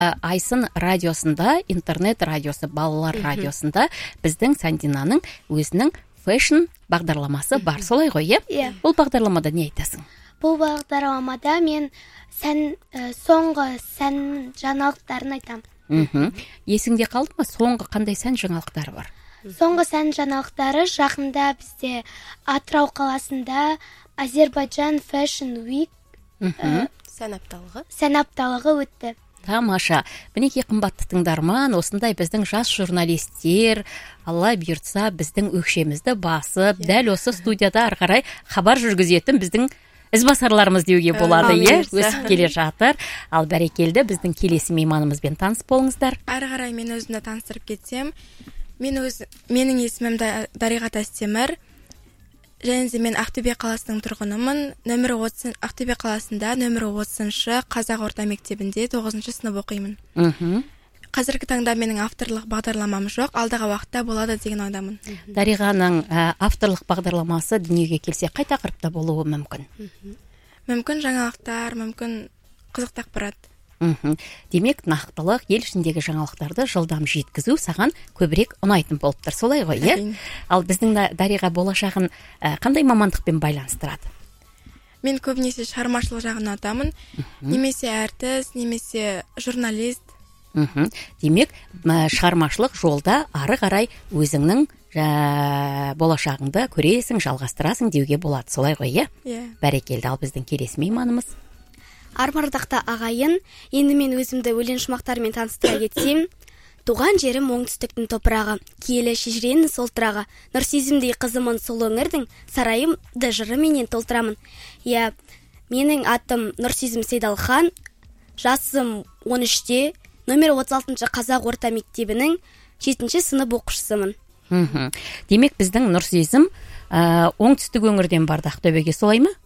Айсын радиосында, интернет радиосы, балалар радиосында біздің Сандинаның өзінің фэшн бағдарламасы бар, солай ғой, Иә. Бұл бағдарламада не айтасың? Бұл бағдарламада мен соңғы сән жаңалықтарын айтамын. Есіңде қалды ма, соңғы қандай сән жаңалықтары бар? Соңғы сән жаңалықтары жақында бізде Атырау қаласында Азербайджан Fashion Week сән апталығы өтті. Тамаша. Мінекей қымбатты тыңдарман, осындай біздің жас журналистер, Алла бұйыртса, біздің өкшемізді басып, дәл осы студияда ары қарай хабар жүргізетін біздің ізбасарларымыз деуге болады, өсіп келе жатыр. Ал бәрекелді, біздің келесі мейманымызбен таныс болыңыздар. Ары қарай мен өзімді таныстырып кетсем, менің есімім Дариға Тастемір, және де мен Ақтөбе қаласының тұрғынымын. Ақтөбе қаласында нөмірі 30-шы Қазақ орта мектебінде 9-шы сынып оқимын. Қазіргі таңда менің авторлық бағдарламам жоқ, алдағы уақытта болады деген ойдамын. Дариғаның авторлық бағдарламасы дүниеге келсе қай тақырыпта болуы мүмкін? Мүмкін жаңалықтар, мүмкін қызықты ақпарат. Демек, нақтылық, ел ішіндегі жаңалықтарды жылдам жеткізу саған көбірек ұнайтын болып тұр, солай ғой, Ал біздің Дариға болашағын қандай мамандықпен байланыстырады? Мен көбінесе шығармашылық жағын ұнатамын, немесе әртіс, немесе журналист. Демек, шығармашылық жолда ары қарай өзіңнің болашағыңды көресің, жалғастырасың деуге болады, солай ғой, Бәрекелді. Ал біздің келесі мейманымыз? Армардақты ағайын, енді мен өзімді өлең шумақтарымен таныстыра кетсем, туған жерім оңтүстіктің топырағы, киелі шежіренің солтырағы, нұрсезімдей қызымын сол өңірдің, сарайымды жырыменен толтырамын. Менің атым Нұрсезім Сейдалхан, жасым 13-те, нөмір 36-шы Қазақ орта мектебінің 7-ші сынып оқушысымын. Демек, біздің Нұрсезім оңтүстік өңірден барды Ақтөбеге, солай ма?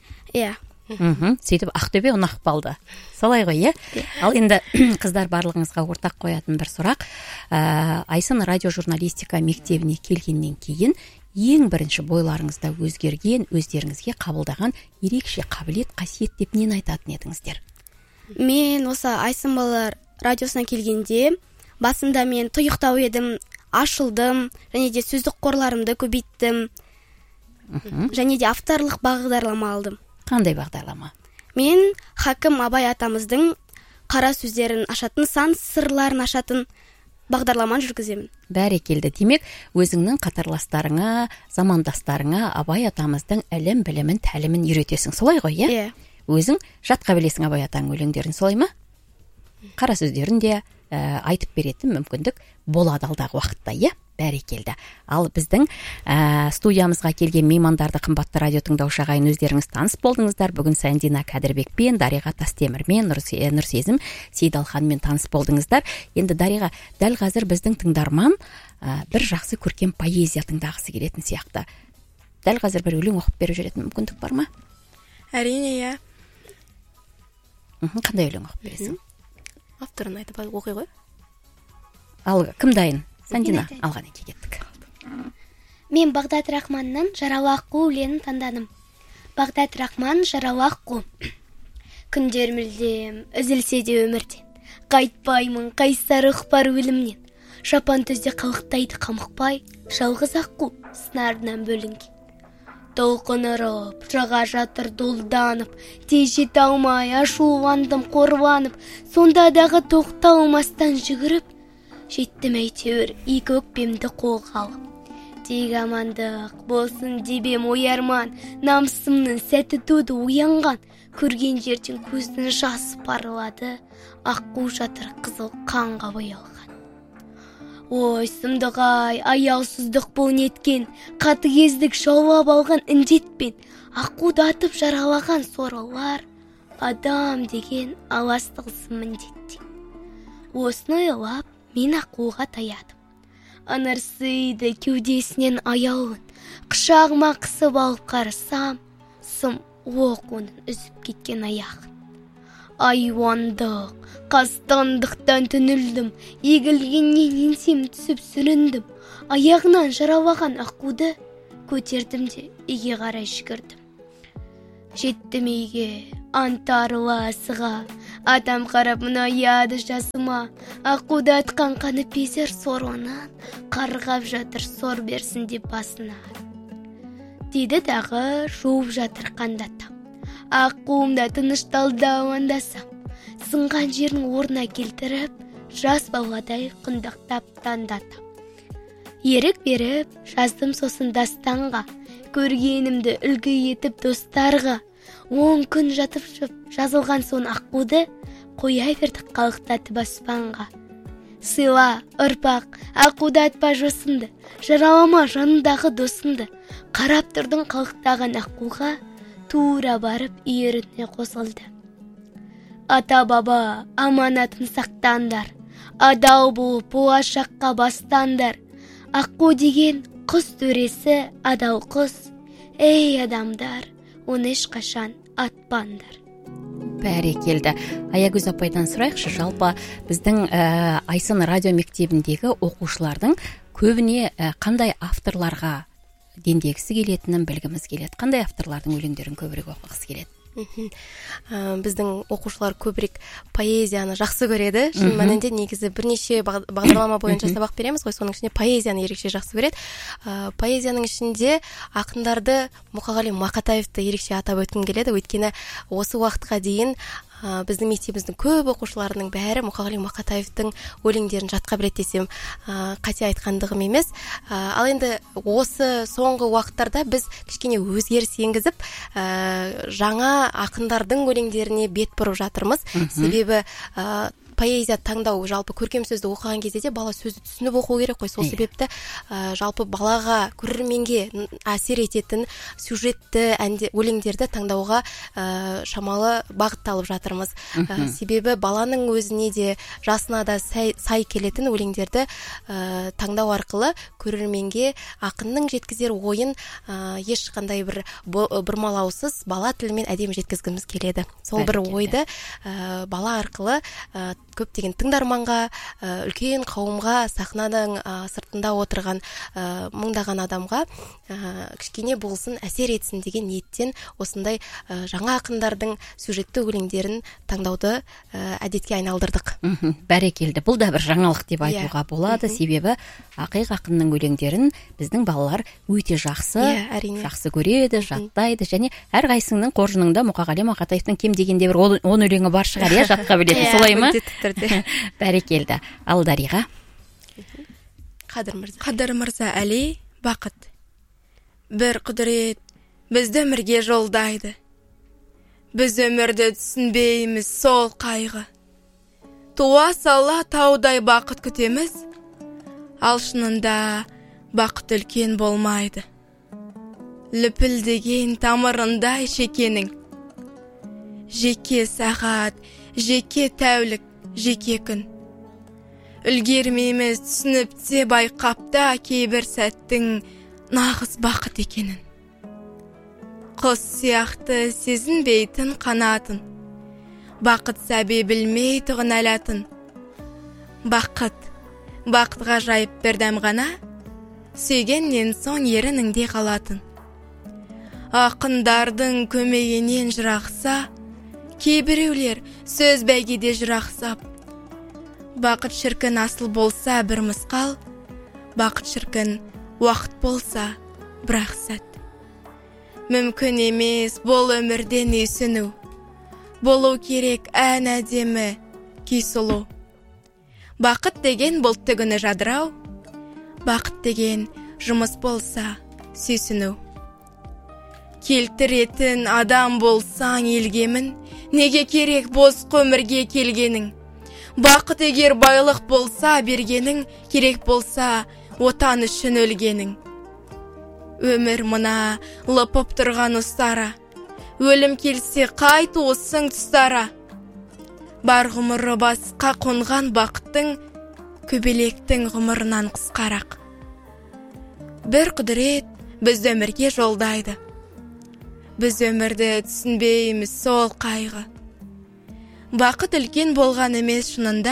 Сөйтіп Ақтөбе ұнақ балды. Солай ғой, Ал енді қыздар, барлығыңызға ортақ қоятын бір сұрақ. Айсын радиожурналистика мектебіне келгеннен кейін ең бірінші бойларыңызда өзгерген, өздеріңізге қабылдаған ерекше қабілет, қасиет деп нені айтатын едіңіздер? Мен осы Айсын балалар радиосына келгенде басында мен тұйықтау едім, ашылдым, және де сөздік қорларымды көбейттім, және де авторлық бағдарлама алдым. Қандай бағдарлама? Мен Хакім Абай атамыздың қара сөздерін ашатын, сан сырларын ашатын бағдарламаны жүргіземін. Бәрекелді. Демек, өзіңнің қатарластарыңа, замандастарыңа Абай атамыздың ілім, білімін, тәлімін үйретесің, солай ғой, Өзің жатқа білесің Абай атаның өлеңдерін, солай ма? Қара сөздерін де айтып беретін мүмкіндік болады алдағы уақытта, Бәрекелді. Ал біздің студиямызға келген меймандарды, қымбатты радио тыңдаушы ағайын, өздеріңіз таныс болдыңыздар. Бүгін Сандина Кәдірбекпен, Дариға Тастемірмен, Нұрсезім Сейдалханмен таныс болдыңыздар. Енді Дариға, дәл қазір біздің тыңдарман бір жақсы көркем поэзия тыңдағысы келетін сияқты. Дәл қазір бір өлең оқып беріп жүретін мүмкіндік бар ма? Әрине, Қандай өлең оқып бересің? Авторын айтып оқи ғой. Ал кім дайын? Сандина, алған еке кеттік. Мен Бағдат Рахманнан Жаралы аққу өлеңін таңдадым. Бағдат Рахман, Жаралы аққу. Күндер мүлдем үзілсе де өмірден, қайтпаймын қайсар ықпар өлімнен. Жапан түзде қалықтайды қамықпай, жалғыз аққу сынарынан бөлінген. Толқын ұрып, жаға жатыр долданып, тез жете алмай ашуландым қорланып, сонда дағы тоқталмастан жүгіріп, жеттім әйтеуір екі өкпемді қолға алып. Тек амандық болсын дебем оярман, намысымның сәті туды оянған, көрген жерден көздің жасы парылады, аққу жатыр қызыл қанға боялған. Ой, сұмдық-ай, аяусыздық бұл неткен, қатыгездік жаулап алған індетпен, аққуды атып жаралаған сорлылар, адам деген аластығысы міндетте. Осыны ойлап, мен аққуға таядым. Ыңырсыйды кеудесінен аяуын, құшағыма қысып алып қарасам, сым оқ оның үзіп кеткен аяғын. Айуандық, қастандықтан түнілдім, егілгеннен еңсем түсіп сүріндім. Аяғынан жаралаған аққуды көтердім де үйге қарай жүгірдім. Жеттім үйге, антарыла асыға, Атам қарап мұнаяды жасыма, аққуды атқан қаны пезер сорынан, қарғап жатыр сор берсін деп басына. Дейді дағы жуып жатыр қандатам. Аққуымда тынышталда ондасам, сынған жерін орнына келтіріп, жас баладай құндақтап таңдатам. Ерік беріп, жаздым сосын daстанға, көргенімді үлгі етіп достарға. 10 күн жатып жазылған сон аққуды, қоя бердік қалықтатып аспанға. Сыйла, ұрпақ, аққуды атпа жосынды, жаралама жанындағы досынды. Қарап тұрдың қалықтаған аққуға, тура барып үйіріне қосылды. Ата баба, аманатын сақтандар, адал болып болашаққа бастандар. Аққу деген құс төресі, адал құс. Ей адамдар, оны ешқашан атпаңдар. Бәрекелді. Аягөз апайдан сұрайықшы, жалпы біздің Айсын радио мектебіндегі оқушылардың көбіне қандай авторларға дендегісі келетінін білгіміз келеді. Қандай авторлардың өлеңдерін көбірек оқығысы келеді? Біздің оқушылар көбірек поэзияны жақсы көреді. Шын мәнінде негізі бірнеше бағдарлама бойынша сабақ береміз ғой, соның ішінде поэзияны ерекше жақсы көреді. Поэзияның ішінде ақындарды Мұқағали Мақатаевты ерекше атап өткім келеді, өйткені осы уақытқа дейін біздің мектебіміздің көп оқушыларының бәрі Мұқағали Мақатаевтың өлеңдерін жатқа біледі десем қате айтқандығым емес. Ал енді осы соңғы уақыттарда біз кішкене өзгеріс енгізіп, жаңа ақындардың өлеңдеріне бет бұрып жатырмыз. Себебі поэзия таңдау, жалпы көркем сөзді оқыған кезде де бала сөзді түсініп оқу керек қой. Сол себепті жалпы балаға, көрерменге әсер ететін сюжетті өлеңдерді таңдауға шамалы бағытталып жатырмыз. Себебі баланың өзіне де, жасына да сай келетін өлеңдерді таңдау арқылы көрерменге ақынның жеткізер ойын ешқандай бір бұрмалаусыз бала тілімен әдемі жеткізгіміз келеді. Сол бір ойды бала арқылы көптеген тыңдарманға, үлкен қауымға, сахнаның сыртында отырған мыңдаған адамға кішкене болсын әсер етсін деген ниеттен осындай жаңа ақындардың сюжетті өлеңдерін таңдауды әдетке айналдырдық. Бәрекелді. Бұл да бір жаңалық деп айтуға болады, себебі ақиқ ақынның өлеңдерін біздің балалар өте жақсы көреді, жаттайды, және әрқайсыңның қоржыныңда Мұқағали Мақатаевтың кем дегенде бір 10 өлеңі бар шығар, жатқа білетін, солай ма? Бәрекелді. Ал Дариға? Қадыр мырза Әли, бақыт. Бір құдірет бізді өмірге жолдайды. Біз өмірді түсінбейміз, сол қайғы. Туа сала таудай бақыт күтеміз, ал шынында бақыт үлкен болмайды. Лүпілдеген тамырындай шекенің, жеке сағат, жеке тәулік, жеке күн. Үлгермейміз түсініп те байқапта кейбір сәттің нағыз бақыт екенін. Құс сияқты сезінбейтін қанатын, бақыт сәби білмей тұғын әлатын. Бақыт ғажайып бір дәм ғана, сүйгеннен соң ерініңде қалатын. Ақындардың көмегінен жырақса, кейбіреулер сөз бәйгеде жырақсап. Бақыт шіркін асыл болса бір мысқал, бақыт шіркін уақыт болса бірақ сәт. Мүмкін емес бол өмірден үйсіну, болу керек ән әдемі, күй сұлу. Бақыт деген бұлтты күні жадырау, бақыт деген жұмыс болса сүйсіну. Келтіретін адам болсаң елгемін, неге керек бос өмірге келгенің? Бақыт егер байлық болса бергенің, керек болса отан үшін өлгенің. Өмір мына лыпып тұрған ұстара, өлім келсе қай туысың тұстара. Бар ғұмыры басқа қонған бақыттың, көбелектің ғұмырынан қысқарақ. Бір құдірет бізді өмірге жолдайды. Біз өмірді түсінбейміз, сол қайғы. Бақыт үлкен болған емес шынында,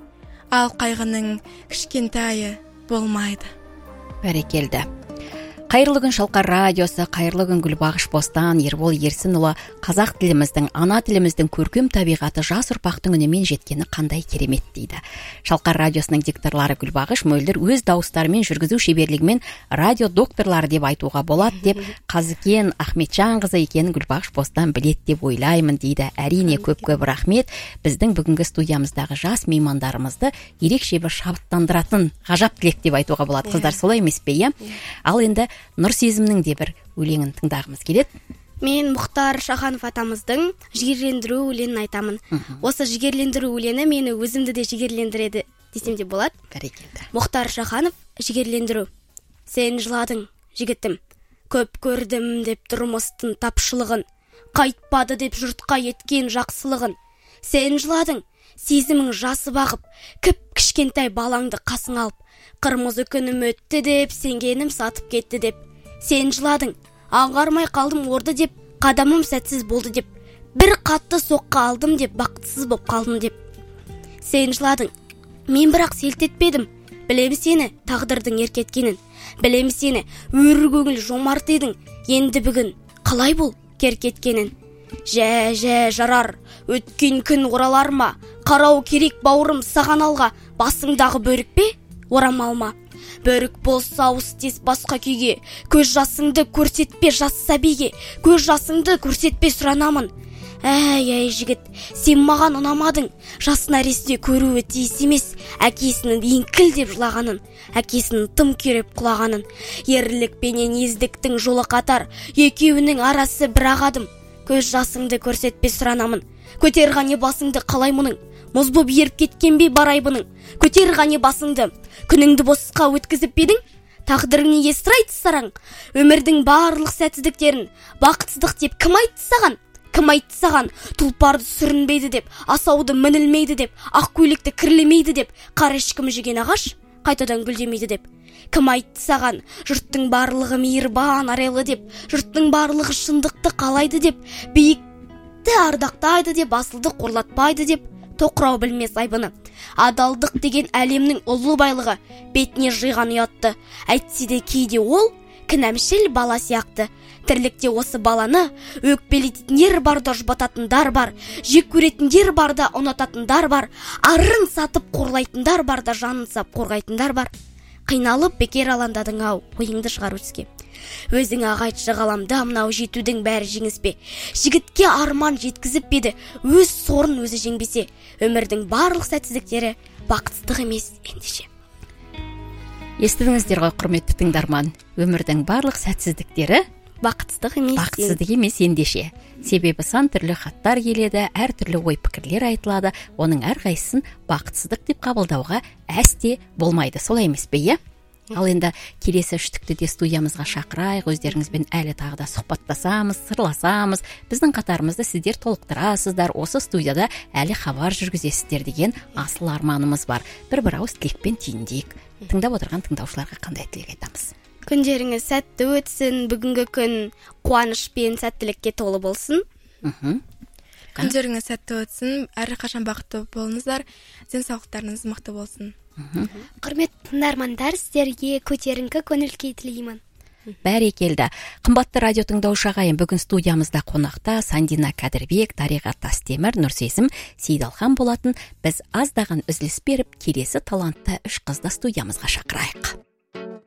ал қайғының кішкентайы болмайды. Бәрекелді. Қайырлы күн Шалқар радиосы, қайырлы күн Гүлбағыш Бостан, Ербол Ерсінұлы. Қазақ тіліміздің, ана тіліміздің көркем табиғаты жас ұрпақтың үнімен жеткені қандай керемет дейді. Шалқар радиосының дикторлары Гүлбағыш Мөлдір өз дауыстарымен жүргізу шеберлігімен радио докторлары деп айтуға болады деп Қазыкен Ахметжанқызы екенін Гүлбағыш Бостан білет деп ойлаймын дейді. Әрине көп рахмет. Біздің бүгінгі студиямыздағы жас меймандарымызды ерекше бір шабыттандыратын ғажап тілек деп айтуға болады. Қыздар солай емес пе, иә? Ал енді Нұрсезімнің де бір өлеңін тыңдағымыз келеді. Мен Мұхтар Шаханов атамыздың жігерлендіру өлеңін айтамын. Осы жігерлендіру өлеңі мені өзімді де жігерлендіреді десем де болады. Бәрекелді. Мұхтар Шаханов, жігерлендіру. Сен жыладың, жігітім, көп көрдім деп тұрмыстың тапшылығын, қайтпады деп жұртқа еткен жақсылығын. Сен жыладың, сезімің жасы бағып, кішкентай балаңды қасың алып, қырмызы күнім өтті деп, сенгенім сатып кетті деп. Сен жыладың, аңғармай қалдым орды деп, қадамым сәтсіз болды деп, бір қатты соққа алдым деп, бақытсыз боп қалдым деп. Сен жыладың, мен бірақ селт етпедім, білем сені тағдырдың еркеткенін, білем сені өр көңіл жомарт едің, енді бүгін қалай бұл керкеткенін. Жә жарар, өткен күн оралар ма, қарау керек бауырым саған алға, басыңдағы бөрік пе, орамалма. Бөрік болса ауыз тез басқа күйге, көз жасыңды көрсетпе жас сәбиге, көз жасыңды көрсетпе сұранамын. Әй жігіт, сен маған ұнамадың, жасына ресте көруі тиіс емес, әкесінің еңкіл деп жылағанын, әкесінің тым күйреп құлағанын. Ерлік пенен ездіктің жолы қатар, екеуінің арасы бір ағадым, көз жасыңды көрсетпе сұранамын. Көтер ғане басыңды қалай мұның, мұз боп еріп кеткен бе бар айбының. Көтер ғане басыңды, күніңді босқа өткізіп бедің, тағдырың неге сұрайды сараң. Өмірдің барлық сәтсіздіктерін бақытсыздық деп кім айтты саған? Кім айтты саған? Тұлпарды сүрінбейді деп, асауды мінілмейді деп, ақ көйлекті кірлемейді деп, қара ешкім жеген ағаш қайтадан гүлдемейді деп. Кім айтты саған? Жұрттың барлығы мейірбан арайлы деп, жұрттың барлығы шындықты қалайды деп, биікті ардақтайды деп, асылды қорлатпайды деп, тоқырау білмес айбыны. Адалдық деген әлемнің ұлы байлығы бетіне жиған ұятты. Әйтсе де кейде ол кінәмшіл бала сияқты. Тірлікте осы баланы өкпелейтіндер бар да жұбататындар бар, жек көретіндер бар да ұнататындар бар, арын сатып қорлайтындар бар да жанын сап қорғайтындар бар. Қиналып бекер алаңдадың ау, ойыңды шығар өске. Өзің ағайтшы ғаламда мынау жетудің бәрі жеңіс пе? Жігітке арман жеткізіп беді, өз сорын өзі жеңбесе, өмірдің барлық сәтсіздіктері бақытсыздық емес ендеше. Естідіңіздер ғой, құрметті тыңдарман, өмірдің барлық сәтсіздіктері бақытсыздық емес ендеше. Себебі сан түрлі хаттар келеді, әр түрлі ой пікірлер айтылады, оның әрқайсысын бақытсыздық деп қабылдауға әсте болмайды, солай емес пе, иә? Ал енді келесі үштікті де студиямызға шақырайық, өздеріңізбен әлі тағы да сұхбаттасамыз, сырласамыз, біздің қатарымызды сіздер толықтырасыздар, осы студияда әлі хабар жүргізесіздер деген асыл арманымыз бар. Бір ауыз тілекпен түйіндейік. Тыңдап отырған тыңдаушыларға қандай тілек айтамыз? Күндеріңіз сәтті өтсін, бүгінгі күн қуаныш пен сәттілікке толы болсын. Күндеріңіз сәтті өтсін, әрқашан бақытты болыңыздар, денсаулықтарыңыз мықты болсын. Құрметті тыңдармандар, сіздерге көтеріңкі көңіл-күй тілеймін. Бәрекелді. Қымбатты радио тыңдаушы ағайын, бүгін студиямызда қонақта Сандина Кәдірбек, Дариға Тастемір, Нұрсезім Сейдалхан болатын. Біз аздаған үзіліс беріп, келесі талантты үш қызды студиямызға шақырайық.